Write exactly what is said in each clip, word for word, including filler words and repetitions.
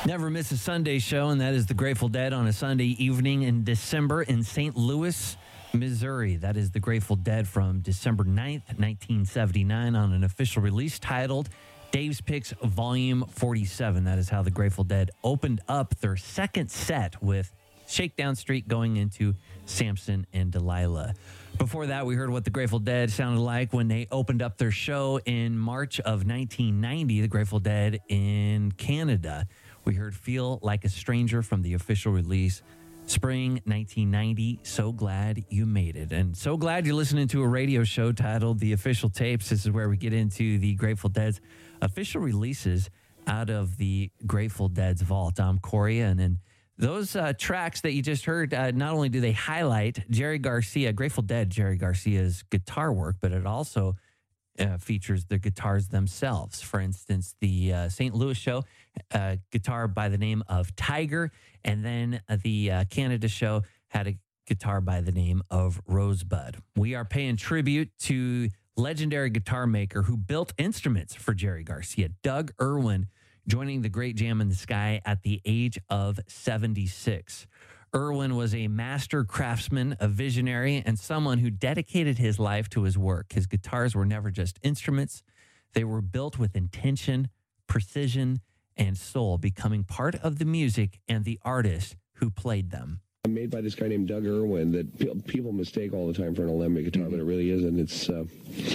Never miss a Sunday show, and that is the Grateful Dead on a Sunday evening in December in Saint Louis, Missouri. That is the Grateful Dead from December ninth, nineteen seventy-nine, on an official release titled Dave's Picks Volume forty-seven. That is how the Grateful Dead opened up their second set with Shakedown Street going into Samson and Delilah. Before that, we heard what the Grateful Dead sounded like when they opened up their show in March of nineteen ninety, the Grateful Dead in Canada. We heard Feel Like a Stranger from the official release, Spring nineteen ninety. So glad you made it. And so glad you're listening to a radio show titled The Official Tapes. This is where we get into the Grateful Dead's official releases out of the Grateful Dead's vault. I'm Corey, and then those uh, tracks that you just heard, uh, not only do they highlight Jerry Garcia, Grateful Dead, Jerry Garcia's guitar work, but it also uh, features the guitars themselves. For instance, the uh, Saint Louis show, uh, guitar by the name of Tiger, and then uh, the uh, Canada show had a guitar by the name of Rosebud. We are paying tribute to legendary guitar maker who built instruments for Jerry Garcia, Doug Irwin, joining the Great Jam in the Sky at the age of seventy-six. Irwin was a master craftsman, a visionary, and someone who dedicated his life to his work. His guitars were never just instruments. They were built with intention, precision, and soul, becoming part of the music and the artist who played them. Made by this guy named Doug Irwin that pe- people mistake all the time for an alembic guitar, but it really isn't. It's uh,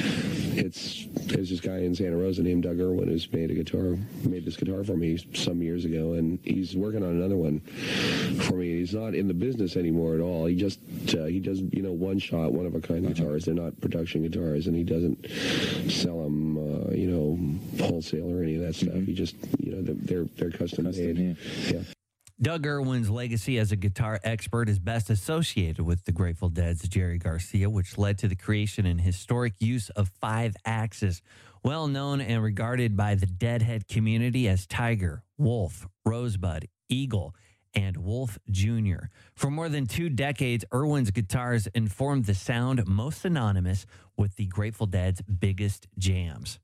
it's there's this guy in Santa Rosa named Doug Irwin who's made a guitar, made this guitar for me some years ago, and he's working on another one for me. He's not in the business anymore at all. He just uh, he does you know one shot, one of a kind guitars. They're not production guitars, and he doesn't sell them uh, you know wholesale or any of that stuff. Mm-hmm. He just you know they're they're, they're custom, custom made. Yeah. yeah. Doug Irwin's legacy as a guitar expert is best associated with the Grateful Dead's Jerry Garcia, which led to the creation and historic use of five axes, well known and regarded by the Deadhead community as Tiger, Wolf, Rosebud, Eagle, and Wolf Junior For more than two decades, Irwin's guitars informed the sound most synonymous with the Grateful Dead's biggest jams.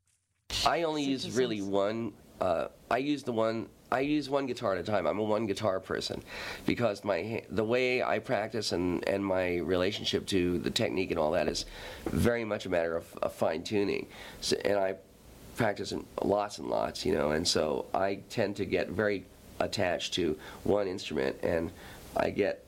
I only use really one. Uh, I use the one. I use one guitar at a time. I'm a one guitar person because my the way I practice and, and my relationship to the technique and all that is very much a matter of, of fine tuning. So, and I practice in lots and lots, you know, and so I tend to get very attached to one instrument, and I get.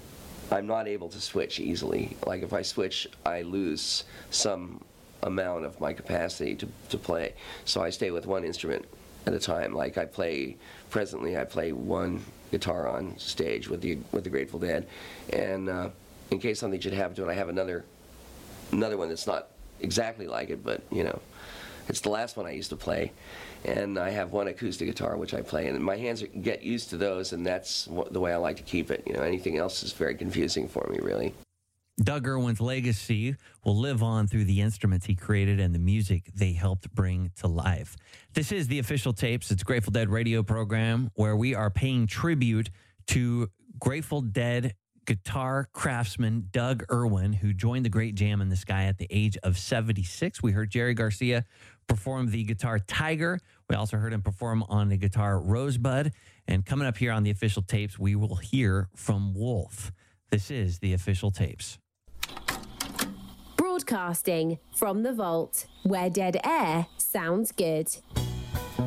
I'm not able to switch easily. Like if I switch, I lose some amount of my capacity to, to play. So I stay with one instrument at a time. Like I play, presently I play one guitar on stage with the with the Grateful Dead, and uh, in case something should happen to it, I have another another one that's not exactly like it, but you know, it's the last one I used to play, and I have one acoustic guitar which I play, and my hands are, get used to those, and that's what, the way I like to keep it. You know, anything else is very confusing for me, really. Doug Irwin's legacy will live on through the instruments he created and the music they helped bring to life. This is The Official Tapes. It's a Grateful Dead radio program where we are paying tribute to Grateful Dead guitar craftsman Doug Irwin, who joined the Great Jam in the Sky at the age of seventy-six. We heard Jerry Garcia perform the guitar Tiger. We also heard him perform on the guitar Rosebud. And coming up here on The Official Tapes, we will hear from Wolf. This is The Official Tapes. Broadcasting from the vault, where dead air sounds good.